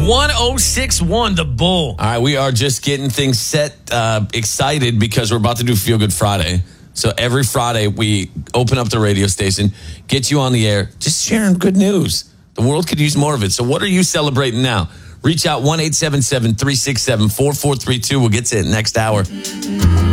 1061, the Bull. All right, we are just getting things set, excited because we're about to do Feel Good Friday. So every Friday we open up the radio station, get you on the air, just sharing good news. The world could use more of it. So what are you celebrating now? Reach out 1-877-367-4432. We'll get to it next hour.